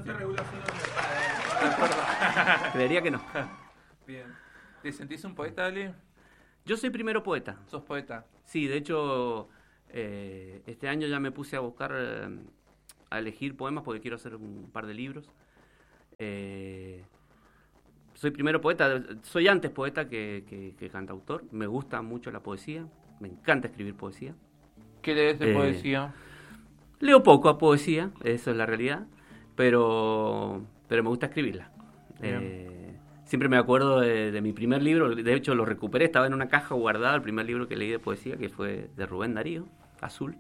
no te regula solo De acuerdo. Creería que no. Bien. ¿Te sentís un poeta, Ale? Yo soy primero poeta. ¿Sos poeta? Sí, de hecho, este año ya me puse a buscar, a elegir poemas porque quiero hacer un par de libros. Soy primero poeta, soy antes poeta que cantautor. Me gusta mucho la poesía, me encanta escribir poesía. ¿Qué lees de poesía? Leo poco a poesía, eso es la realidad, pero me gusta escribirla. Siempre me acuerdo de mi primer libro, de hecho lo recuperé, estaba en una caja guardada, el primer libro que leí de poesía, que fue de Rubén Darío, Azul.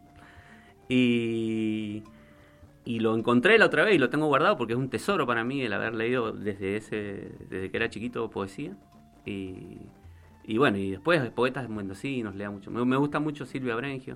Y lo encontré la otra vez y lo tengo guardado porque es un tesoro para mí el haber leído desde que era chiquito poesía. Y bueno, y después poetas mendocinos, lea mucho. Me gusta mucho Silvia Brengio.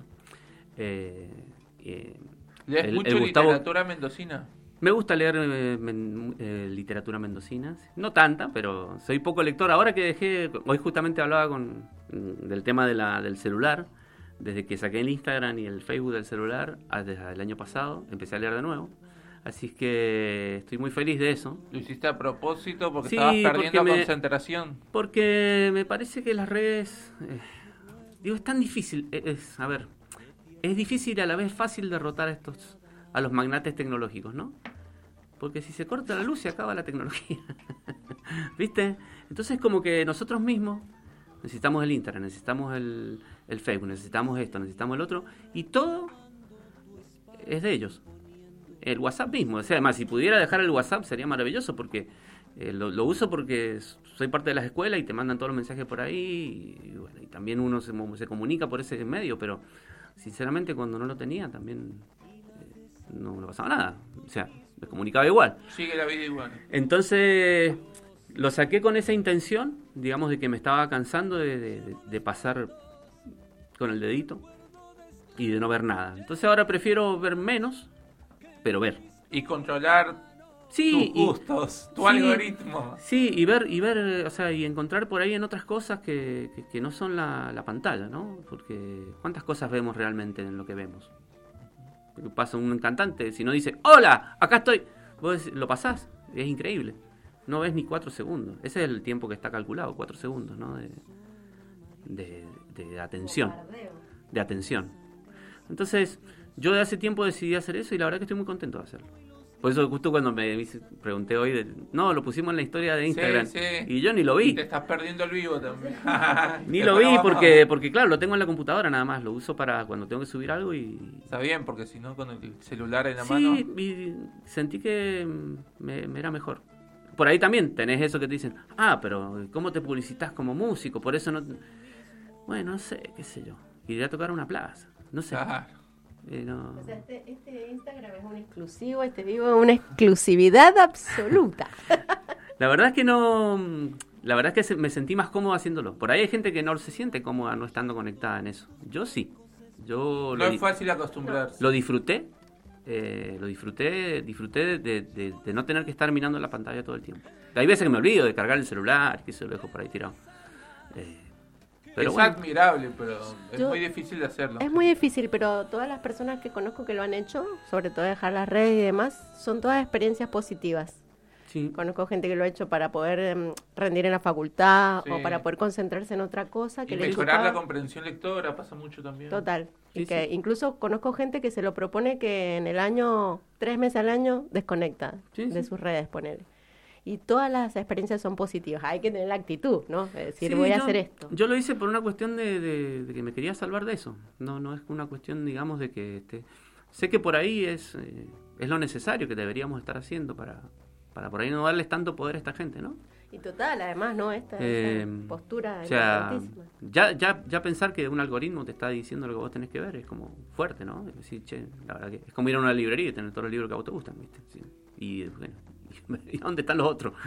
¿Lees mucho literatura mendocina? Me gusta leer literatura mendocina, no tanta, pero soy poco lector. Ahora que dejé, hoy justamente hablaba del tema del celular, desde que saqué el Instagram y el Facebook del celular, desde el año pasado, empecé a leer de nuevo. Así es que estoy muy feliz de eso. ¿Lo hiciste a propósito porque Sí, estabas perdiendo porque concentración? Porque me parece que las redes, es tan difícil, a ver, es difícil y a la vez fácil derrotar a los magnates tecnológicos, ¿no? Porque si se corta la luz se acaba la tecnología. ¿Viste? Entonces como que nosotros mismos necesitamos el Internet, necesitamos el Facebook, necesitamos esto, necesitamos el otro, y todo es de ellos. El WhatsApp mismo, o sea, además si pudiera dejar el WhatsApp sería maravilloso porque lo uso porque soy parte de las escuelas y te mandan todos los mensajes por ahí y bueno, y también uno se comunica por ese medio, pero sinceramente cuando no lo tenía también no pasaba nada, o sea, me comunicaba igual. Sigue la vida igual. Entonces lo saqué con esa intención, digamos, de que me estaba cansando de pasar con el dedito y de no ver nada. Entonces ahora prefiero ver menos, pero ver. Y controlar tus gustos, tu algoritmo. Sí, y ver, o sea, y encontrar por ahí en otras cosas que no son la pantalla, ¿no? Porque ¿cuántas cosas vemos realmente en lo que vemos? Porque pasa un cantante, si no dice, ¡hola! Acá estoy. Vos lo pasás, es increíble. No ves ni 4 segundos. Ese es el tiempo que está calculado, 4 segundos, ¿no? De atención. De atención. Entonces, yo de hace tiempo decidí hacer eso y la verdad que estoy muy contento de hacerlo. Por eso justo cuando me pregunté hoy, no, lo pusimos en la historia de Instagram. Sí. Y yo ni lo vi. Y te estás perdiendo el vivo también. Ni lo vi porque claro, lo tengo en la computadora nada más. Lo uso para cuando tengo que subir algo y... Está bien, porque si no con el celular en la mano... Sí, y sentí que me era mejor. Por ahí también tenés eso que te dicen, pero ¿cómo te publicitas como músico? Por eso no... Bueno, no sé, qué sé yo. Iré a tocar una plaza, no sé. Claro. No. O sea, este Instagram es un exclusivo, este vivo es una exclusividad absoluta. La verdad es que no... La verdad es que me sentí más cómodo haciéndolo. Por ahí hay gente que no se siente cómoda no estando conectada en eso. Yo sí. No es fácil acostumbrarse. Lo disfruté. Disfruté de no tener que estar mirando la pantalla todo el tiempo. Hay veces que me olvido de cargar el celular, que se lo dejo por ahí tirado. Pero es admirable, pero es muy difícil de hacerlo. Es muy difícil, pero todas las personas que conozco que lo han hecho, sobre todo dejar las redes y demás, son todas experiencias positivas. Sí. Conozco gente que lo ha hecho para poder rendir en la facultad o para poder concentrarse en otra cosa. Y mejorar la comprensión lectora pasa mucho también. Total. Sí, y que incluso conozco gente que se lo propone que en el año, 3 meses al año, desconecta de sus redes, ponele. Y todas las experiencias son positivas. Hay que tener la actitud, ¿no? Es decir, voy a hacer esto. Yo lo hice por una cuestión de que me quería salvar de eso. No es una cuestión, digamos, de que... sé que por ahí es lo necesario que deberíamos estar haciendo para por ahí no darles tanto poder a esta gente, ¿no? Y total, además, ¿no? Esta postura o sea, importantísima. Ya pensar que un algoritmo te está diciendo lo que vos tenés que ver es como fuerte, ¿no? Es decir, la verdad que es como ir a una librería y tener todos los libros que a vos te gustan, ¿viste? Sí. Y bueno, ¿y dónde están los otros?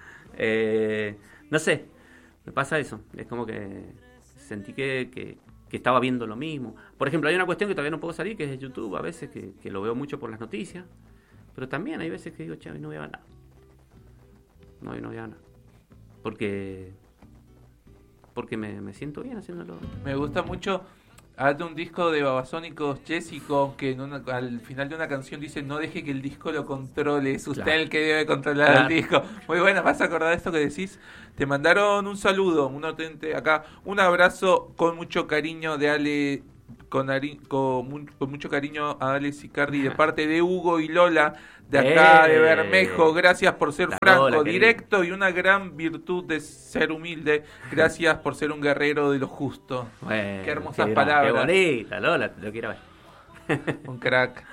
No sé, me pasa eso. Es como que sentí que estaba viendo lo mismo. Por ejemplo, hay una cuestión que todavía no puedo salir, que es YouTube, a veces, que lo veo mucho por las noticias. Pero también hay veces que digo, hoy no voy a ver nada. Hoy no voy a ver nada. Porque me siento bien haciéndolo. Me gusta mucho hazte un disco de Babasónicos Jessico que al final de una canción dice no deje que el disco lo controle, es usted el que debe controlar el disco. Muy buena, vas a acordar de esto que decís. Te mandaron un saludo, un oyente acá, un abrazo con mucho cariño de Ale, con mucho cariño a Ale Sicardi de parte de Hugo y Lola de acá de Bermejo. Gracias por ser franco, Lola, directo y una gran virtud de ser humilde. Gracias por ser un guerrero de lo justo. Bueno, qué hermosas palabras. Qué bonita, Lola, lo quiero ver. Un crack.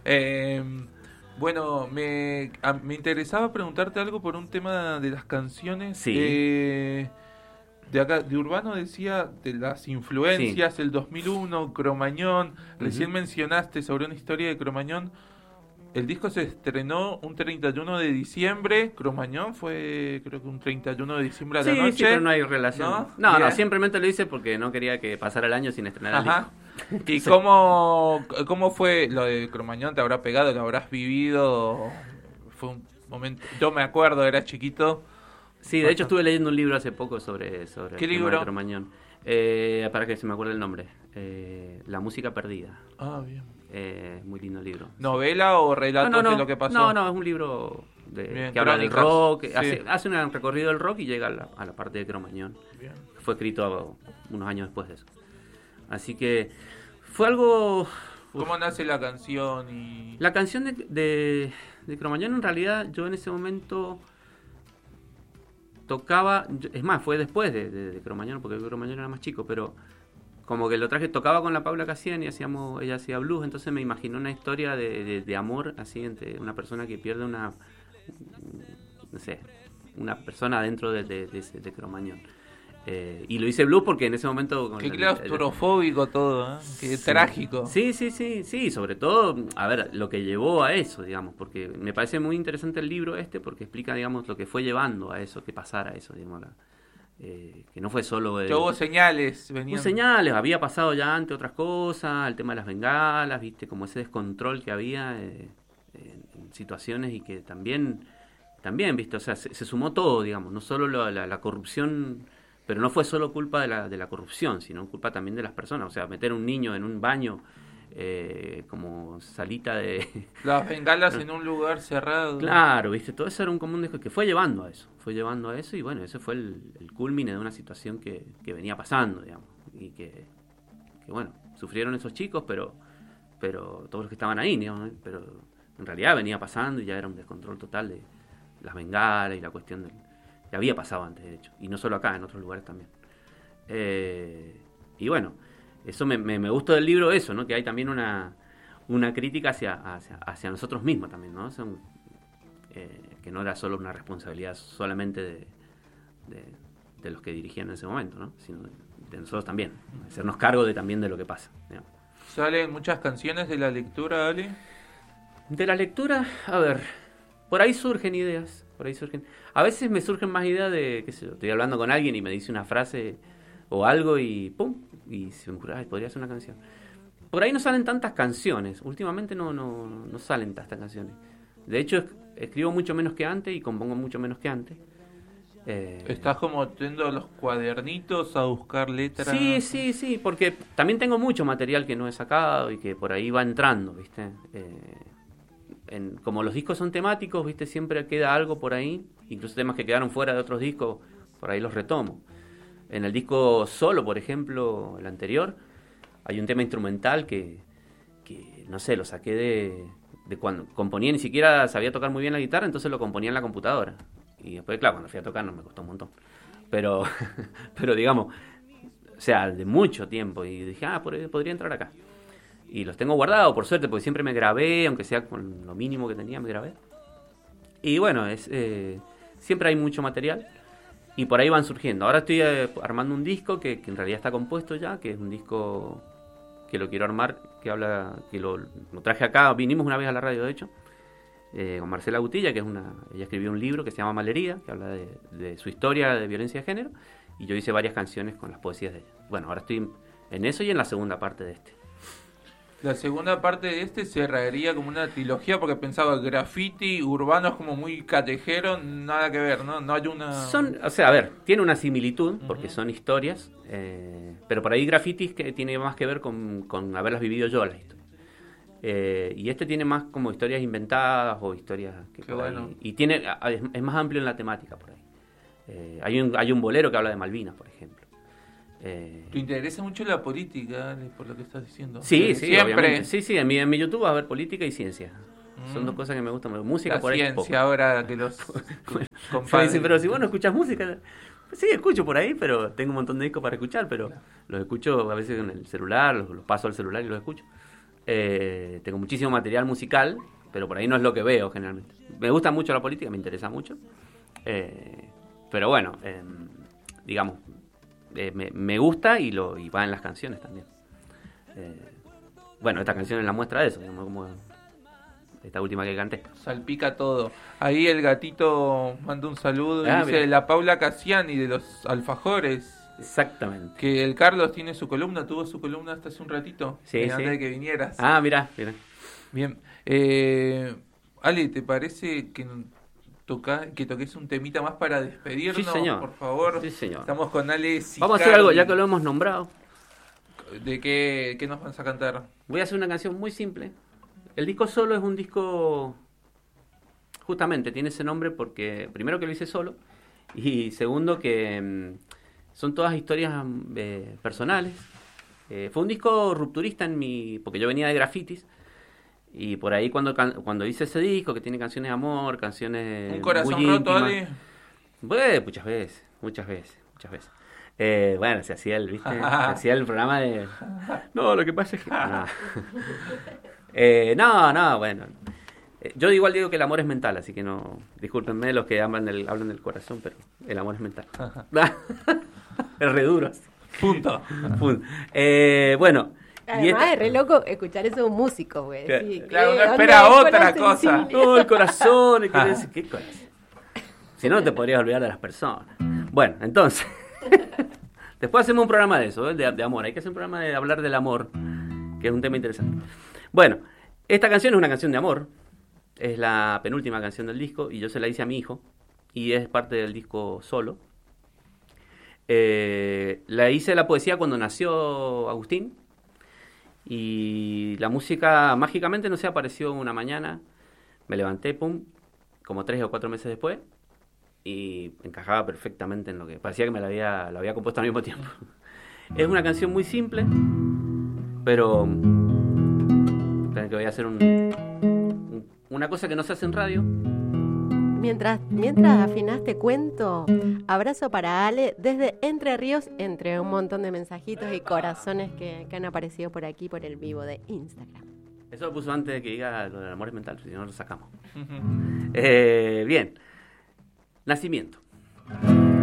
Bueno, me interesaba preguntarte algo por un tema de las canciones. Sí. De acá, de Urbano decía de las influencias, el 2001, Cromañón. Recién mencionaste sobre una historia de Cromañón. El disco se estrenó un 31 de diciembre. Cromañón fue, creo que un 31 de diciembre a la noche. Sí, pero no hay relación. No, simplemente lo hice porque no quería que pasara el año sin estrenar el disco. ¿Y cómo fue lo de Cromañón? ¿Te habrá pegado? ¿Lo habrás vivido? Fue un momento... Yo me acuerdo, era chiquito. Sí, de hecho estuve leyendo un libro hace poco sobre ¿Qué el libro? tema de Cromañón. Para que se me acuerde el nombre. La música perdida. Ah, bien. Muy lindo libro. ¿Novela o relatos de lo que pasó? No, es un libro que habla del rock. Hace un recorrido del rock y llega a la parte de Cromañón. Bien. Fue escrito unos años después de eso. Así que fue algo... ¿Cómo nace la canción? La canción de Cromañón, en realidad, yo en ese momento... tocaba, es más, fue después de Cromañón, porque Cromañón era más chico, pero como que lo traje, tocaba con la Paula Casian y ella hacía blues, entonces me imaginé una historia de amor así entre una persona que pierde una persona dentro de Cromañón. Y lo hice blues porque en ese momento... Qué claustrofóbico todo, ¿eh? Qué trágico. Sí, sobre todo, a ver, lo que llevó a eso, digamos, porque me parece muy interesante el libro porque explica, digamos, lo que fue llevando a eso, que pasara eso, digamos, que no fue solo... Que hubo señales. Hubo señales, había pasado ya antes otras cosas, el tema de las bengalas, viste, como ese descontrol que había en situaciones y que también, viste, o sea, se sumó todo, digamos, no solo la corrupción... Pero no fue solo culpa de la corrupción, sino culpa también de las personas. O sea, meter a un niño en un baño como salita de... Las bengalas en un lugar cerrado. Claro, viste, todo eso era un común que fue llevando a eso. Y bueno, ese fue el culmine de una situación que venía pasando, digamos. Y que bueno, sufrieron esos chicos, pero todos los que estaban ahí, digamos, ¿no? Pero en realidad venía pasando y ya era un descontrol total de las bengalas y la cuestión que había pasado antes, de hecho, y no solo acá, en otros lugares también. Y bueno, eso me gustó del libro, eso, ¿no? Que hay también una crítica hacia nosotros mismos también, ¿no? Que no era solo una responsabilidad solamente de los que dirigían en ese momento, ¿no? Sino de nosotros también, hacernos cargo también de lo que pasa, digamos. ¿Salen muchas canciones de la lectura, Ale? De la lectura, a ver, por ahí surgen ideas. A veces me surgen más ideas de, qué sé yo, estoy hablando con alguien y me dice una frase o algo y ¡pum! Y se me ocurre, podría ser una canción. Por ahí no salen tantas canciones. Últimamente no salen tantas canciones. De hecho, escribo mucho menos que antes y compongo mucho menos que antes. ¿Estás como yendo a los cuadernitos a buscar letras? Sí, porque también tengo mucho material que no he sacado y que por ahí va entrando, ¿viste? Como los discos son temáticos, viste, siempre queda algo por ahí, incluso temas que quedaron fuera de otros discos, por ahí los retomo. En el disco solo, por ejemplo, el anterior, hay un tema instrumental que no sé, lo saqué de cuando componía, ni siquiera sabía tocar muy bien la guitarra, entonces lo componía en la computadora. Y después, claro, cuando fui a tocar no me costó un montón. Pero digamos, o sea, de mucho tiempo, y dije, podría entrar acá. Y los tengo guardados, por suerte, porque siempre me grabé, aunque sea con lo mínimo que tenía, me grabé. Y bueno, siempre hay mucho material y por ahí van surgiendo. Ahora estoy armando un disco que en realidad está compuesto ya, que es un disco que lo quiero armar, que lo traje acá, vinimos una vez a la radio, de hecho, con Marcela Gutilla, ella escribió un libro que se llama Malherida, que habla de su historia de violencia de género, y yo hice varias canciones con las poesías de ella. Bueno, ahora estoy en eso y en la segunda parte de este. La segunda parte de este cerraría como una trilogía porque pensaba graffiti, urbano es como muy callejero, nada que ver, ¿no? No hay una... O sea, a ver, tiene una similitud porque son historias, pero por ahí grafitis que tiene más que ver con haberlas vivido yo las historias. Y este tiene más como historias inventadas o historias que Qué bueno. ahí, y es más amplio en la temática por ahí. Hay un bolero que habla de Malvinas, por ejemplo. ¿Te interesa mucho la política, Ale, por lo que estás diciendo? Sí, Siempre. Obviamente. Sí, en mi YouTube va a haber política y ciencia. Son dos cosas que me gustan. Música la por ahí ciencia poco. Ahora que los Me compadres... dicen, pero si vos no escuchás música... Sí, escucho por ahí, pero tengo un montón de discos para escuchar, pero los escucho a veces en el celular, los paso al celular y los escucho. Tengo muchísimo material musical, pero por ahí no es lo que veo generalmente. Me gusta mucho la política, me interesa mucho. Pero bueno, digamos, me gusta y va en las canciones también. Bueno, esta canción es la muestra de eso, digamos, como esta última que canté. Salpica todo. Ahí el gatito manda un saludo y dice mira. la Paula Cassiani de los alfajores. Exactamente. Que el Carlos tiene su columna, tuvo su columna hasta hace un ratito. Sí. Antes de que vinieras. Mirá. Bien. Ale, ¿te parece que toques un temita más para despedirnos? Sí, señor. Por favor. Sí, señor. Estamos con Ale Sicardi. Vamos a hacer algo, ya que lo hemos nombrado. ¿De qué nos vas a cantar? Voy a hacer una canción muy simple. El disco solo es un disco... Justamente tiene ese nombre porque, primero, que lo hice solo. Y segundo, que son todas historias personales. Fue un disco rupturista porque yo venía de grafitis. Y por ahí cuando hice ese disco, que tiene canciones de amor, canciones ¿Un corazón muy roto, íntimas, Ale? Bueno, muchas veces. Bueno, se hacía ¿viste? Se hacía el programa de... No, lo que pasa es que... No, bueno. Yo igual digo que el amor es mental, así que no... Discúlpenme los que hablan del corazón, pero el amor es mental. Es re duro. Punto. Bueno... Además es re loco escuchar eso de un músico, güey. Sí, claro, uno espera otra la cosa. No, el corazón. ¿Qué corazón? Si no, te podrías olvidar de las personas. Bueno, entonces... Después hacemos un programa de eso, de amor. Hay que hacer un programa de hablar del amor, que es un tema interesante. Bueno, esta canción es una canción de amor. Es la penúltima canción del disco y yo se la hice a mi hijo. Y es parte del disco solo. La hice la poesía cuando nació Agustín. Y la música mágicamente, no sé, apareció una mañana. Me levanté, pum, como 3 o 4 meses después. Y encajaba perfectamente en lo que... Parecía que me la había compuesto al mismo tiempo. Es una canción muy simple, pero... Esperen que voy a hacer una cosa que no se hace en radio. Mientras afinás te cuento, abrazo para Ale desde Entre Ríos, entre un montón de mensajitos y corazones que han aparecido por aquí, por el vivo de Instagram. Eso lo puso antes de que diga lo del amor es mental, si no lo sacamos. Bien. Nacimiento.